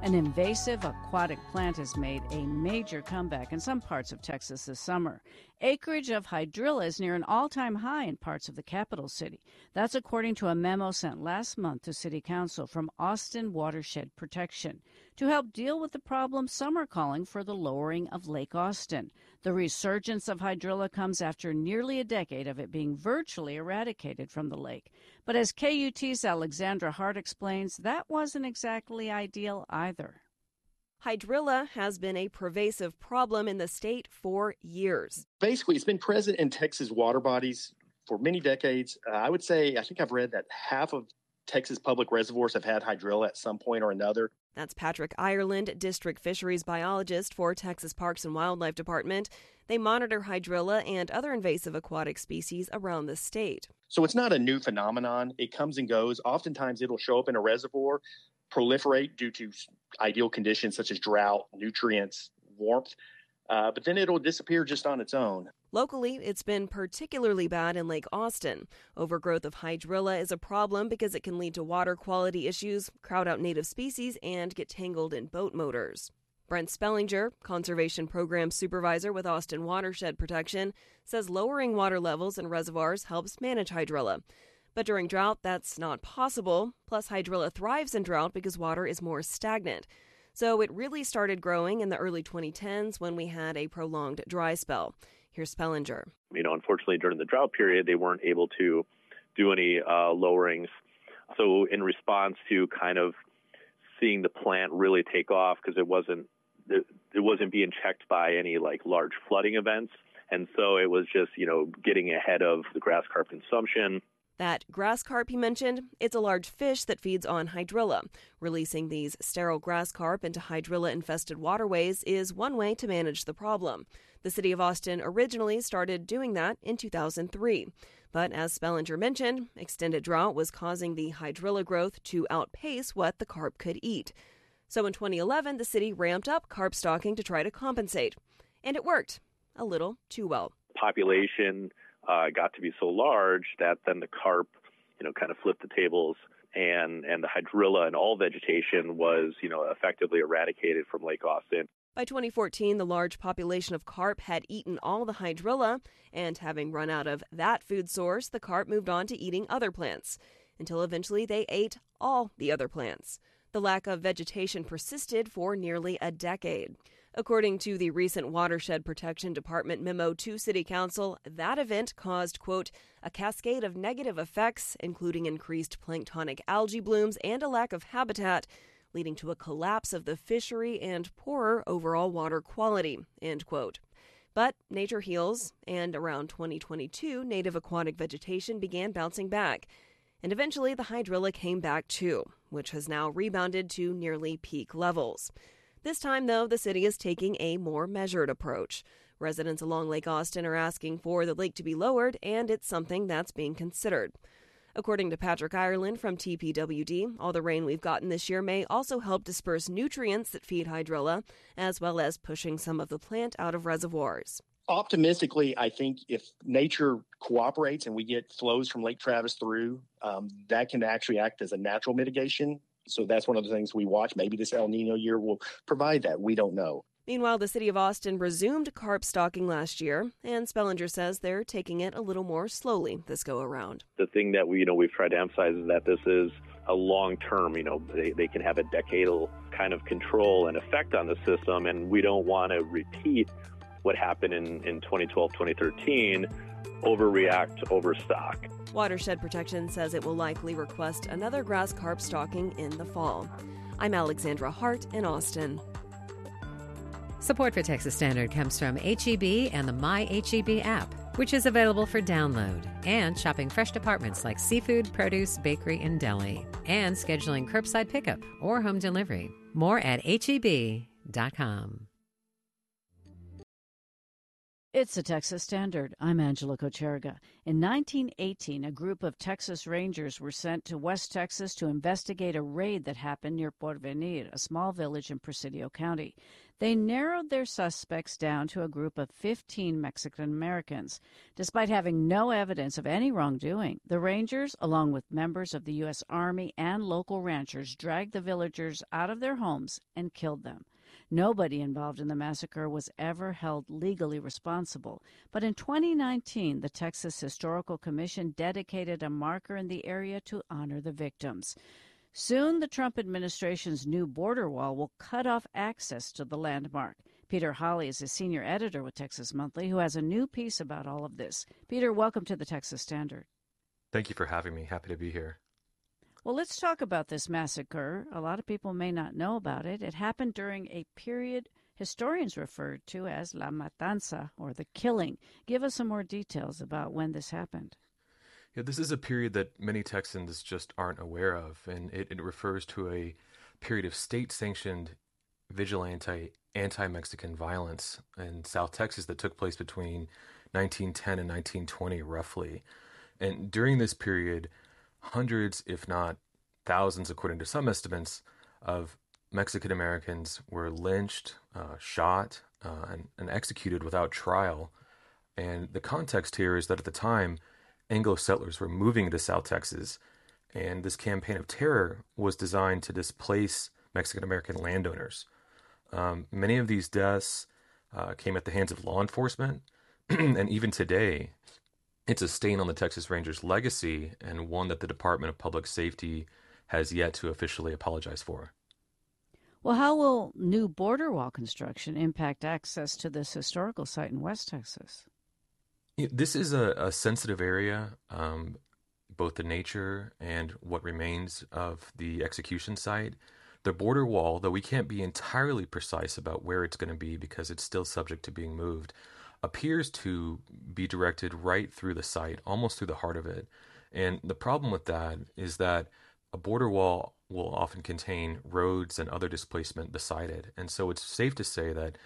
An invasive aquatic plant has made a major comeback in some parts of Texas this summer. Acreage of hydrilla is near an all-time high in parts of the capital city. That's according to a memo sent last month to City Council from Austin Watershed Protection. To help deal with the problem, some are calling for the lowering of Lake Austin. The resurgence of hydrilla comes after nearly a decade of it being virtually eradicated from the lake. But as KUT's Alexandra Hart explains, that wasn't exactly ideal either. Hydrilla has been a pervasive problem in the state for years. Basically, it's been present in Texas water bodies for many decades. I think I've read that half of Texas public reservoirs have had hydrilla at some point or another. That's Patrick Ireland, district fisheries biologist for Texas Parks and Wildlife Department. They monitor hydrilla and other invasive aquatic species around the state. So it's not a new phenomenon. It comes and goes. Oftentimes it'll show up in a reservoir, proliferate due to ideal conditions such as drought, nutrients, warmth, but then it'll disappear just on its own. Locally, it's been particularly bad in Lake Austin. Overgrowth of hydrilla is a problem because it can lead to water quality issues, crowd out native species, and get tangled in boat motors. Brent Spellinger, Conservation Program Supervisor with Austin Watershed Protection, says lowering water levels in reservoirs helps manage hydrilla. But during drought, that's not possible. Plus, hydrilla thrives in drought because water is more stagnant. So it really started growing in the early 2010s when we had a prolonged dry spell. Here's Spellinger. Unfortunately, during the drought period, they weren't able to do any lowerings. So in response to kind of seeing the plant really take off, because it wasn't being checked by any large flooding events. And so it was just, getting ahead of the grass carp consumption. That grass carp he mentioned, it's a large fish that feeds on hydrilla. Releasing these sterile grass carp into hydrilla-infested waterways is one way to manage the problem. The city of Austin originally started doing that in 2003. But as Spellinger mentioned, extended drought was causing the hydrilla growth to outpace what the carp could eat. So in 2011, the city ramped up carp stocking to try to compensate. And it worked. A little too well. Population got to be so large that then the carp, kind of flipped the tables, and the hydrilla and all vegetation was, effectively eradicated from Lake Austin. By 2014, the large population of carp had eaten all the hydrilla, and having run out of that food source, the carp moved on to eating other plants, until eventually they ate all the other plants. The lack of vegetation persisted for nearly a decade. According to the recent Watershed Protection Department memo to City Council, that event caused, quote, a cascade of negative effects, including increased planktonic algae blooms and a lack of habitat, leading to a collapse of the fishery and poorer overall water quality, end quote. But nature heals, and around 2022, native aquatic vegetation began bouncing back. And eventually, the hydrilla came back too, which has now rebounded to nearly peak levels. This time, though, the city is taking a more measured approach. Residents along Lake Austin are asking for the lake to be lowered, and it's something that's being considered. According to Patrick Ireland from TPWD, all the rain we've gotten this year may also help disperse nutrients that feed hydrilla, as well as pushing some of the plant out of reservoirs. Optimistically, I think if nature cooperates and we get flows from Lake Travis through, that can actually act as a natural mitigation. So that's one of the things we watch. Maybe this El Nino year will provide that. We don't know. Meanwhile, the city of Austin resumed carp stocking last year, and Spellinger says they're taking it a little more slowly this go around. The thing that we've tried to emphasize is that this is a long term. They can have a decadal kind of control and effect on the system, and we don't want to repeat what happened in 2012, 2013, overreact, overstock. Watershed Protection says it will likely request another grass carp stocking in the fall. I'm Alexandra Hart in Austin. Support for Texas Standard comes from H-E-B and the My H-E-B app, which is available for download, and shopping fresh departments like seafood, produce, bakery, and deli, and scheduling curbside pickup or home delivery. More at HEB.com. It's the Texas Standard. I'm Angela Kocherga. In 1918, a group of Texas Rangers were sent to West Texas to investigate a raid that happened near Porvenir, a small village in Presidio County. They narrowed their suspects down to a group of 15 Mexican Americans. Despite having no evidence of any wrongdoing, the Rangers, along with members of the U.S. Army and local ranchers, dragged the villagers out of their homes and killed them. Nobody involved in the massacre was ever held legally responsible. But in 2019, the Texas Historical Commission dedicated a marker in the area to honor the victims. Soon, the Trump administration's new border wall will cut off access to the landmark. Peter Hawley is a senior editor with Texas Monthly who has a new piece about all of this. Peter, welcome to the Texas Standard. Thank you for having me. Happy to be here. Well, let's talk about this massacre. A lot of people may not know about it. It happened during a period historians referred to as La Matanza, or the killing. Give us some more details about when this happened. Yeah, this is a period that many Texans just aren't aware of, and it refers to a period of state-sanctioned vigilante anti-Mexican violence in South Texas that took place between 1910 and 1920, roughly. And during this period, hundreds, if not thousands, according to some estimates, of Mexican Americans were lynched, shot, and executed without trial. And the context here is that at the time, Anglo settlers were moving into South Texas, and this campaign of terror was designed to displace Mexican American landowners. Many of these deaths came at the hands of law enforcement, and even today, it's a stain on the Texas Rangers' legacy and one that the Department of Public Safety has yet to officially apologize for. Well, how will new border wall construction impact access to this historical site in West Texas? This is a sensitive area, both the nature and what remains of the execution site. The border wall, though we can't be entirely precise about where it's going to be because it's still subject to being moved, appears to be directed right through the site, almost through the heart of it. And the problem with that is that a border wall will often contain roads and other displacement beside it. And so it's safe to say that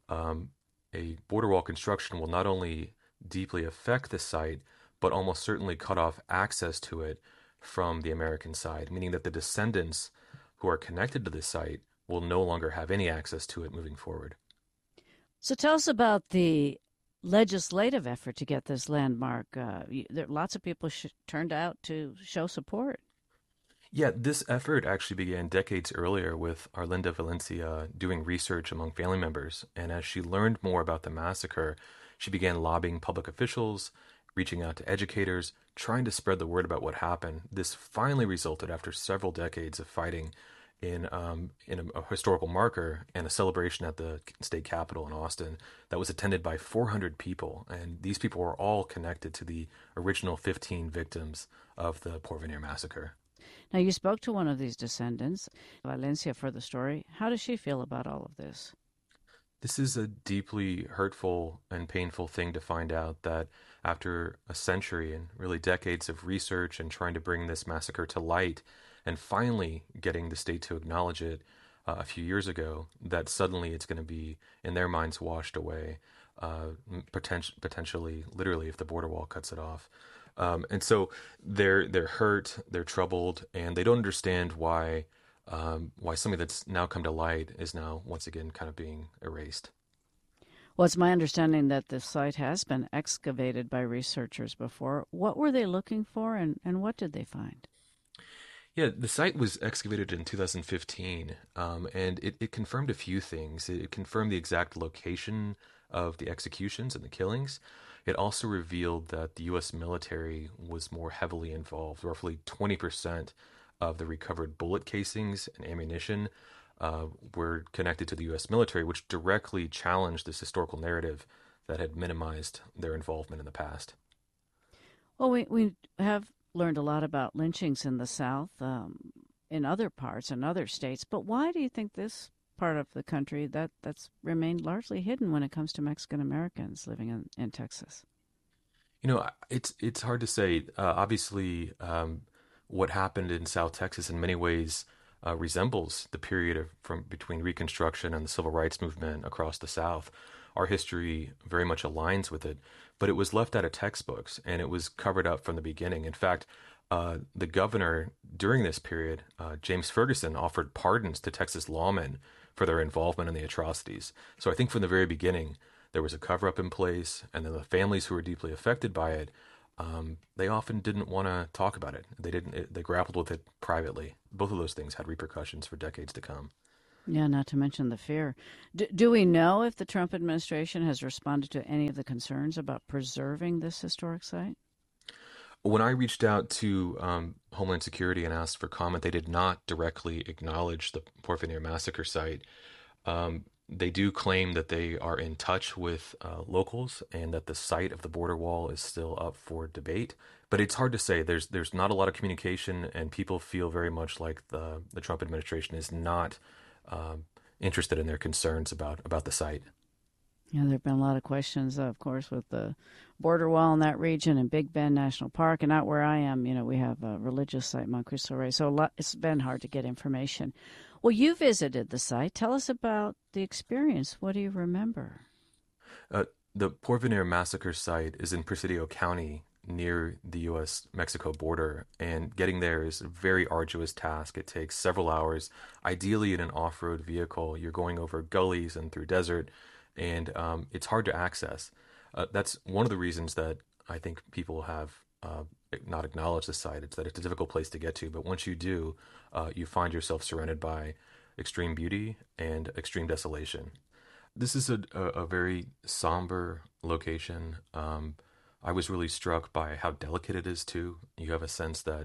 a border wall construction will not only deeply affect the site, but almost certainly cut off access to it from the American side, meaning that the descendants who are connected to this site will no longer have any access to it moving forward. So tell us about the legislative effort to get this landmark. Lots of people turned out to show support. Yeah, this effort actually began decades earlier with Arlinda Valencia doing research among family members. And as she learned more about the massacre, she began lobbying public officials, reaching out to educators, trying to spread the word about what happened. This finally resulted after several decades of fighting in a historical marker and a celebration at the state capitol in Austin that was attended by 400 people. And these people were all connected to the original 15 victims of the Porvenir massacre. Now, you spoke to one of these descendants, Valencia, for the story. How does she feel about all of this? This is a deeply hurtful and painful thing to find out, that after a century and really decades of research and trying to bring this massacre to light, and finally getting the state to acknowledge it a few years ago, that suddenly it's going to be, in their minds, washed away, potentially, literally, if the border wall cuts it off. And so they're hurt, they're troubled, and they don't understand why something that's now come to light is now once again kind of being erased. Well, it's my understanding that the site has been excavated by researchers before. What were they looking for, and what did they find? Yeah, the site was excavated in 2015, and it confirmed a few things. It confirmed the exact location of the executions and the killings. It also revealed that the U.S. military was more heavily involved. Roughly 20% of the recovered bullet casings and ammunition were connected to the U.S. military, which directly challenged this historical narrative that had minimized their involvement in the past. Well, we have learned a lot about lynchings in the South, in other parts and other states, but why do you think this part of the country that's remained largely hidden when it comes to Mexican Americans living in Texas? You know, it's hard to say. Obviously, what happened in South Texas in many ways resembles the period from between Reconstruction and the Civil Rights Movement across the South. our history very much aligns with it, but it was left out of textbooks and it was covered up from the beginning. In fact, the governor during this period, James Ferguson, offered pardons to Texas lawmen for their involvement in the atrocities. So I think from the very beginning, there was a cover-up in place, and then the families who were deeply affected by it, they often didn't want to talk about it. They grappled with it privately. Both of those things had repercussions for decades to come. Yeah, not to mention the fear. Do we know if the Trump administration has responded to any of the concerns about preserving this historic site? When I reached out to Homeland Security and asked for comment, they did not directly acknowledge the Porvenir massacre site. They do claim that they are in touch with locals and that the site of the border wall is still up for debate. But it's hard to say. There's not a lot of communication, and people feel very much like the Trump administration is not interested in their concerns about the site. Yeah, there have been a lot of questions, of course, with the border wall in that region and Big Bend National Park. And out where I am, we have a religious site, Mont Cristo Rey. So it's been hard to get information. Well, you visited the site. Tell us about the experience. What do you remember? The Porvenir massacre site is in Presidio County near the U.S.-Mexico border, and getting there is a very arduous task. It takes several hours. Ideally, in an off-road vehicle, you're going over gullies and through desert, and it's hard to access. That's one of the reasons that I think people have not acknowledged the site. It's that it's a difficult place to get to, but once you do, you find yourself surrounded by extreme beauty and extreme desolation. This is a very somber location. I was really struck by how delicate it is, too. You have a sense that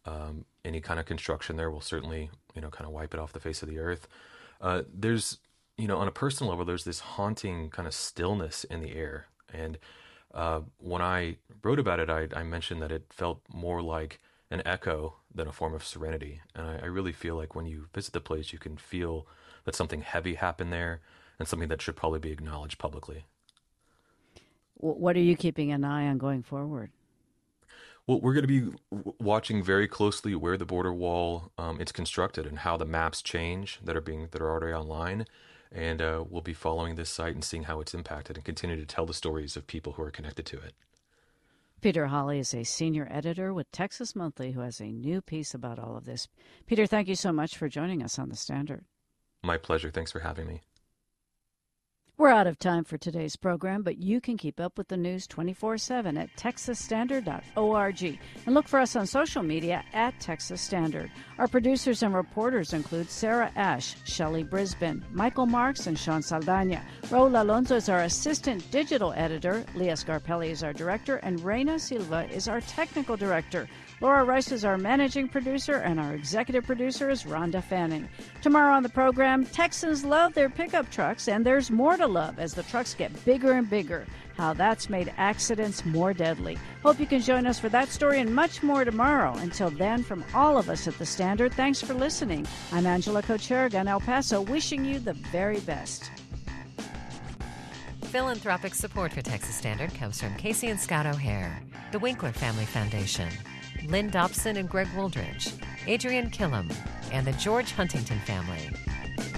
any kind of construction there will certainly, kind of wipe it off the face of the earth. There's, on a personal level, there's this haunting kind of stillness in the air. And when I wrote about it, I mentioned that it felt more like an echo than a form of serenity. And I really feel like when you visit the place, you can feel that something heavy happened there and something that should probably be acknowledged publicly. What are you keeping an eye on going forward? Well, we're going to be watching very closely where the border wall is constructed and how the maps change that are already online. And we'll be following this site and seeing how it's impacted and continue to tell the stories of people who are connected to it. Peter Hawley is a senior editor with Texas Monthly who has a new piece about all of this. Peter, thank you so much for joining us on The Standard. My pleasure. Thanks for having me. We're out of time for today's program, but you can keep up with the news 24/7 at texasstandard.org and look for us on social media at Texas Standard. Our producers and reporters include Sarah Ash, Shelley Brisbane, Michael Marks, and Sean Saldana. Raul Alonso is our assistant digital editor, Leah Scarpelli is our director, and Reina Silva is our technical director. Laura Rice is our managing producer, and our executive producer is Rhonda Fanning. Tomorrow on the program, Texans love their pickup trucks, and there's more to love as the trucks get bigger and bigger. How that's made accidents more deadly. Hope you can join us for that story and much more tomorrow. Until then, from all of us at The Standard, thanks for listening. I'm Angela Cocheraga in El Paso, wishing you the very best. Philanthropic support for Texas Standard comes from Casey and Scott O'Hare, the Winkler Family Foundation, Lynn Dobson and Greg Wooldridge, Adrian Killam, and the George Huntington family.